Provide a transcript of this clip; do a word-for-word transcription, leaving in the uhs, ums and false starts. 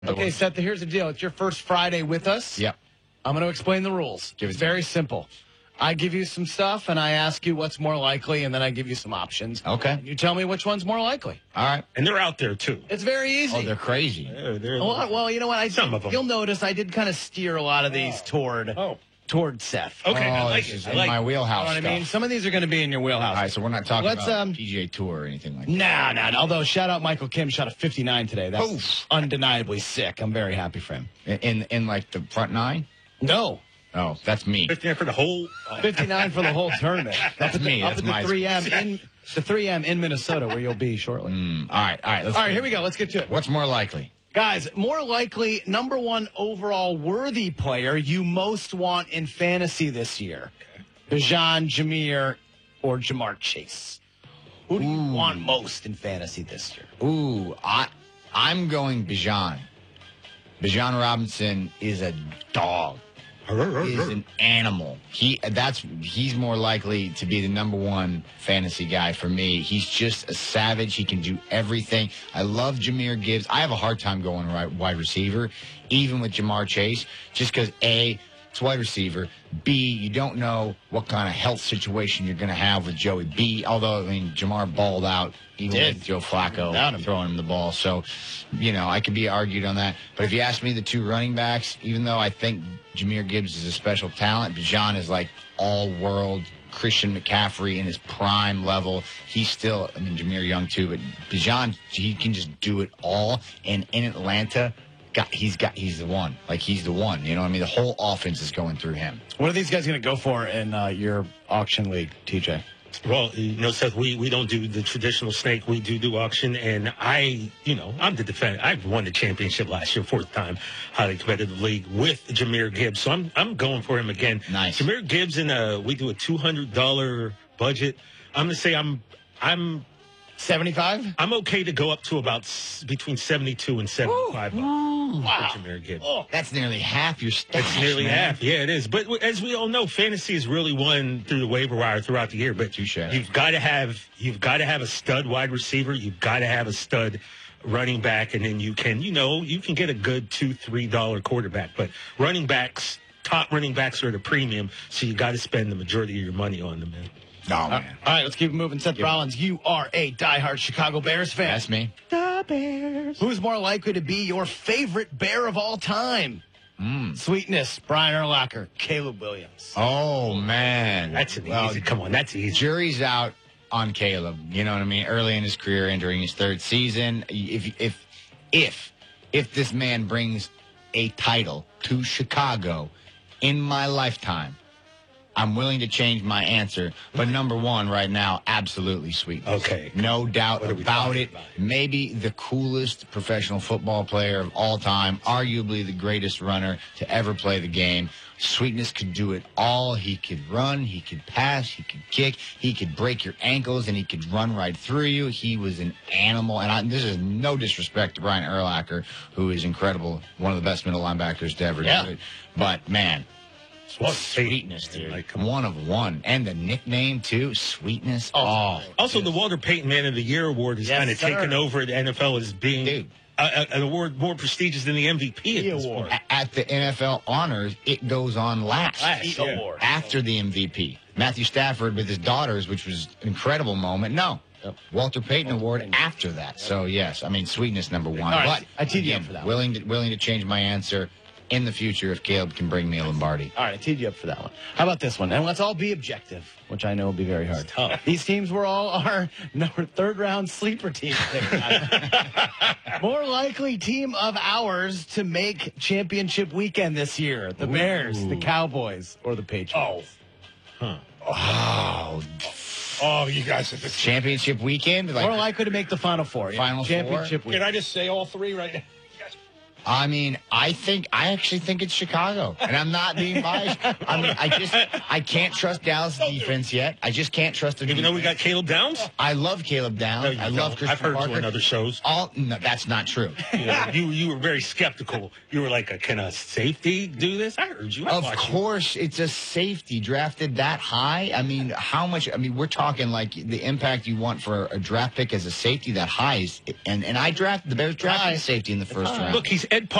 Okay, Seth, here's the deal. It's your first Friday with us. Yep. I'm going to explain the rules. Give it It's to me. very simple. I give you some stuff, and I ask you what's more likely, and then I give you some options. Okay. And you tell me which one's more likely. All right. And they're out there, too. It's very easy. Oh, they're crazy. They're, they're, A lot- well, you know what? I Some of 'em. You'll notice I did kind of steer a lot of these toward Oh. toward Seth. Okay, oh, I like this it. is I in like my it. You wheelhouse know what I stuff. mean? Some of these are going to be in your wheelhouse. All right, so we're not talking Let's, about um, P G A Tour or anything like that. Nah, nah. Although, shout out Michael Kim, shot a fifty-nine today. That's Oof. undeniably sick. I'm very happy for him. In, in in like the front nine? No. Oh, that's me. fifty for the whole. Uh, fifty-nine for the whole tournament. That's me. Up That's at the my three M in the three M in Minnesota, where you'll be shortly. Mm, all right, all right. Let's All right, here we go. Let's get to it. What's more likely? Guys, more likely, number one overall worthy player you most want in fantasy this year. Bijan, Jameer, or Jamar Chase. Who do you Ooh. want most in fantasy this year? Ooh, I I'm going Bijan. Bijan Robinson is a dog. Is an animal. He that's he's more likely to be the number one fantasy guy for me. He's just a savage. He can do everything. I love Jameer Gibbs. I have a hard time going right wide receiver, even with Jamar Chase, just because A, it's wide receiver. B, you don't know what kind of health situation you're going to have with Joey B. Although, I mean, Jamar balled out even Did. with Joe Flacco Without him. throwing him the ball. So, you know, I could be argued on that. But if you ask me the two running backs, even though I think Jameer Gibbs is a special talent, Bijan is like all-world Christian McCaffrey in his prime level. He's still, I mean, Jameer young too, but Bijan, he can just do it all. And in Atlanta, got he's got he's the one. Like he's the one. You know what I mean? The whole offense is going through him. What are these guys going to go for in uh, your auction league, T J? Well, you know, Seth, we, we don't do the traditional snake. We do do auction. And I, you know, I'm the defender. I won the championship last year, fourth time, highly competitive league with Jameer Gibbs. So I'm I'm going for him again. Nice. Jameer Gibbs, and uh, we do a two hundred dollars budget. I'm going to say I'm I'm seventy-five? I'm okay to go up to about s- between seventy-two and seventy-five bucks Wow. for Jameer Gibbs. Oh, That's nearly half your stash. It's nearly man. half. Yeah, it is. But w- as we all know, fantasy is really won through the waiver wire throughout the year. But Touche. you've got to have you've got to have a stud wide receiver. You've got to have a stud running back, and then you can you know you can get a good two three dollar quarterback. But running backs, top running backs are at a premium, so you got to spend the majority of your money on them, man. Oh, all man. right, let's keep it moving. Seth Give it. Rollins, you are a diehard Chicago Bears fan. That's me. The Bears. Who's more likely to be your favorite Bear of all time? Mm. Sweetness, Brian Urlacher, Caleb Williams. Oh, man. That's an Well, easy. Come on, that's easy. Jury's out on Caleb. You know what I mean? Early in his career, entering his third season. If if if if this man brings a title to Chicago in my lifetime, I'm willing to change my answer. But number one right now, absolutely sweet. Okay. No doubt What are we about talking it. about? Maybe the coolest professional football player of all time, arguably the greatest runner to ever play the game. Sweetness could do it all. He could run, he could pass, he could kick, he could break your ankles, and he could run right through you. He was an animal. And I, this is no disrespect to Brian Urlacher, who is incredible, one of the best middle linebackers to ever Yeah. do it. But, man, Well, sweetness, dude. Like, come on. One of one. And the nickname, too, Sweetness. Oh, Oh, Also, the Walter Payton Man of the Year award is Yes, kind of sir. taken over at the N F L as being Dude. a, a, an award more prestigious than the M V P at The this award. point. A- At the N F L honors, it goes on last. Last, yeah. award. After the M V P. Matthew Stafford with his daughters, which was an incredible moment. No. Yep. Walter Payton Award after that. So, yes, I mean, Sweetness number one. All right, But I teed you up again, for that one. willing to, willing to change my answer in the future if Caleb can bring me a Lombardi. All right, I teed you up for that one. How about this one? And let's all be objective, which I know will be very hard. tough. These teams were all our number third round sleeper teams. More likely team of ours to make championship weekend this year: the Bears, the Cowboys, or the Patriots. Oh, Oh, you guys are the. championship weekend? Like, More likely to make the Final Four. yeah. Final Four? championship Can weekend. I just say all three right now? I mean, I think I actually think it's Chicago, and I'm not being biased. I mean, I just I can't trust Dallas defense yet. I just can't trust the Even though we got Caleb Downs? I love Caleb Downs. No, you I love don't. Christian I've heard Parker. you on other shows. All no, that's not true. You, know, you you were very skeptical. You were like, "Can a safety do this?" I heard you. I Of watched you. course, it's a safety drafted that high. I mean, how much? I mean, we're talking like the impact you want for a draft pick as a safety that high is, and and I drafted the Bears drafted High. a safety in the first round. Look, he's Ed